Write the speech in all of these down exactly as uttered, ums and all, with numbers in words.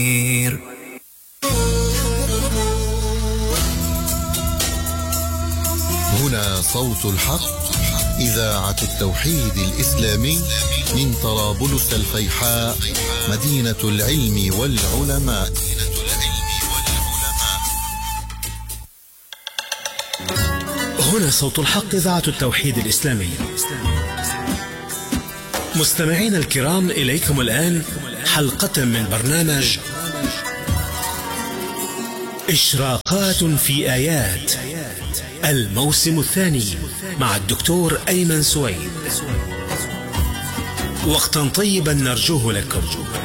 هنا صوت الحق، إذاعة التوحيد الإسلامي من طرابلس الفيحاء، مدينة العلم والعلماء. هنا صوت الحق، إذاعة التوحيد الإسلامي. مستمعين الكرام، إليكم الآن حلقة من برنامج إشراقات في آيات، الموسم الثاني، مع الدكتور أيمن سويد. وقتا طيبا نرجوه لكم.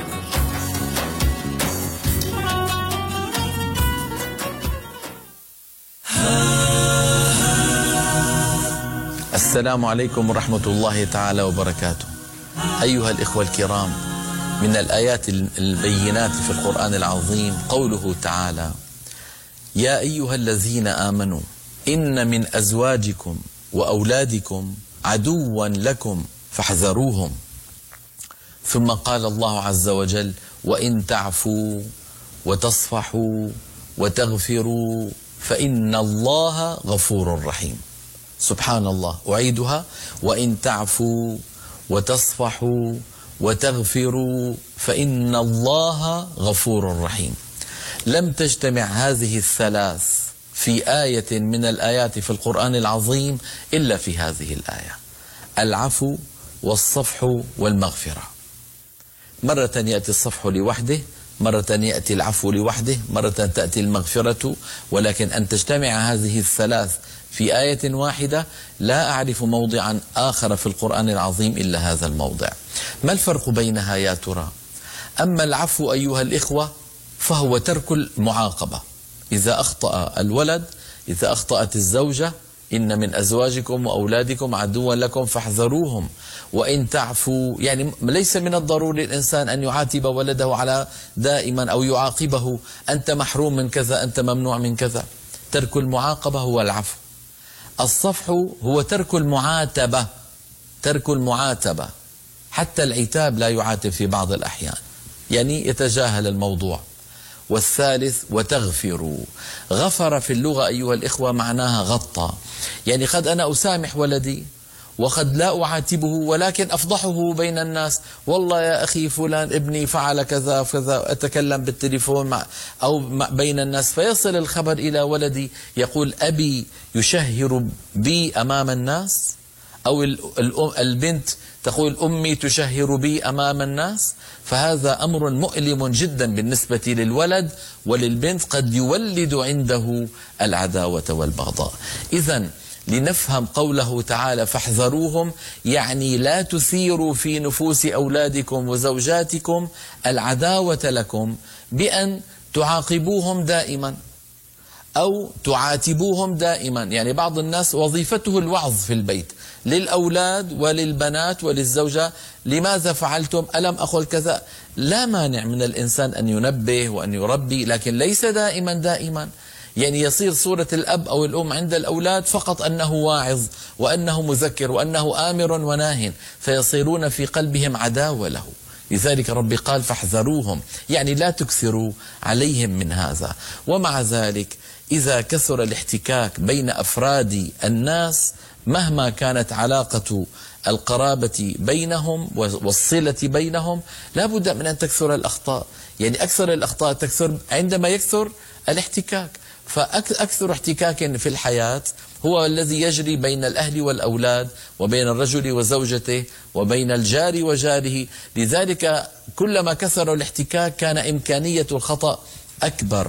السلام عليكم ورحمة الله تعالى وبركاته. أيها الإخوة الكرام، من الآيات البينات في القرآن العظيم قوله تعالى: يا أيها الذين آمنوا إن من أزواجكم وأولادكم عدوا لكم فاحذروهم. ثم قال الله عز وجل: وإن تعفوا وتصفحوا وتغفروا فإن الله غفور رحيم. سبحان الله، أعيدها: وإن تعفوا وتصفحوا وتغفروا فإن الله غفور رحيم. لم تجتمع هذه الثلاث في آية من الآيات في القرآن العظيم إلا في هذه الآية: العفو والصفح والمغفرة. مرة يأتي الصفح لوحده، مرة يأتي العفو لوحده، مرة تأتي المغفرة، ولكن أن تجتمع هذه الثلاث في آية واحدة لا أعرف موضعا آخر في القرآن العظيم إلا هذا الموضع. ما الفرق بينها يا ترى؟ أما العفو أيها الإخوة فهو ترك المعاقبة. إذا أخطأ الولد، إذا أخطأت الزوجة: إن من أزواجكم وأولادكم عدوا لكم فاحذروهم. وإن تعفوا، يعني ليس من الضروري الإنسان أن يعاتب ولده على دائما أو يعاقبه: أنت محروم من كذا، أنت ممنوع من كذا. ترك المعاقبة هو العفو. الصفح هو ترك المعاتبة، ترك المعاتبة، حتى العتاب لا يعاتب في بعض الأحيان، يعني يتجاهل الموضوع. والثالث وتغفروا. غفر في اللغة أيها الإخوة معناها غطى، يعني قد أنا أسامح ولدي وقد لا أعاتبه ولكن أفضحه بين الناس: والله يا أخي فلان ابني فعل كذا وكذا، أتكلم بالتليفون مع أو مع بين الناس، فيصل الخبر إلى ولدي يقول: أبي يشهر بي أمام الناس، أو البنت تقول: أمي تشهر بي أمام الناس. فهذا أمر مؤلم جدا بالنسبة للولد، وللبنت قد يولد عنده العداوة والبغضاء. إذن لنفهم قوله تعالى: فاحذروهم، يعني لا تثيروا في نفوس أولادكم وزوجاتكم العداوة لكم بأن تعاقبوهم دائما أو تعاتبوهم دائما. يعني بعض الناس وظيفته الوعظ في البيت للأولاد وللبنات وللزوجة: لماذا فعلتم؟ ألم أقل كذا؟ لا مانع من الإنسان أن ينبه وأن يربي، لكن ليس دائما دائما. يعني يصير صورة الأب أو الأم عند الأولاد فقط أنه واعظ وأنه مذكر وأنه آمر وناه، فيصيرون في قلبهم عداوة له. لذلك ربي قال: فاحذروهم، يعني لا تكثروا عليهم من هذا. ومع ذلك إذا كثر الاحتكاك بين أفراد الناس مهما كانت علاقة القرابة بينهم والصلة بينهم، لا بد من أن تكثر الأخطاء. يعني أكثر الأخطاء تكثر عندما يكثر الاحتكاك. فأكثر احتكاك في الحياة هو الذي يجري بين الأهل والأولاد، وبين الرجل وزوجته، وبين الجار وجاره. لذلك كلما كثر الاحتكاك كان إمكانية الخطأ أكبر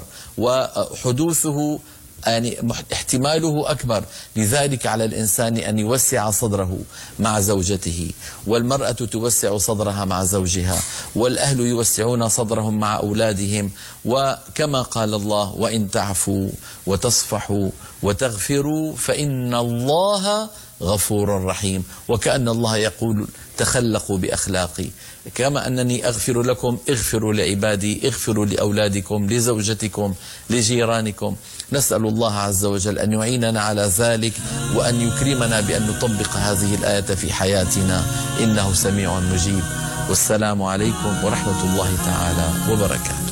وحدوثه يعني احتماله أكبر. لذلك على الإنسان أن يوسع صدره مع زوجته، والمرأة توسع صدرها مع زوجها، والأهل يوسعون صدرهم مع أولادهم. وكما قال الله: وإن تعفوا وتصفحوا وتغفروا فإن الله غفور رحيم. وكأن الله يقول: تخلقوا بأخلاقي، كما أنني أغفر لكم اغفروا لعبادي، اغفروا لأولادكم، لزوجتكم، لجيرانكم. نسأل الله عز وجل أن يعيننا على ذلك، وأن يكرمنا بأن نطبق هذه الآية في حياتنا، إنه سميع مجيب. والسلام عليكم ورحمة الله تعالى وبركاته.